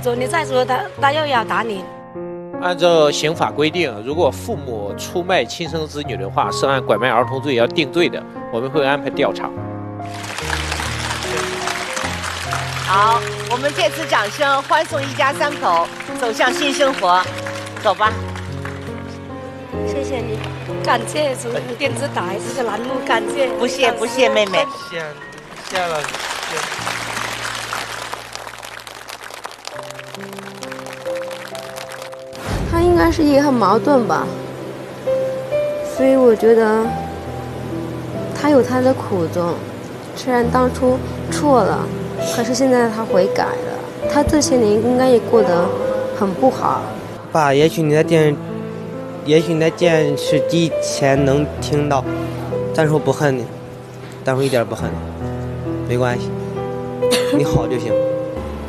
做，你再说他又要打你。 按照刑法规定，如果父母出卖亲生子女的话，涉案拐卖儿童罪要定罪的，我们会安排调查。 好，我们借此掌声欢送一家三口走向新生活，走吧。 谢谢你，感谢中央电视台这个栏目，感谢。 不谢不谢，妹妹。 谢了。 他应该是也很矛盾吧，所以我觉得他有他的苦衷。虽然当初错了，可是现在他悔改了。他这些年应该也过得很不好。 爸，也许你在电视机前能听到，但是我不恨你，但是我一点不恨你，没关系，你好就行。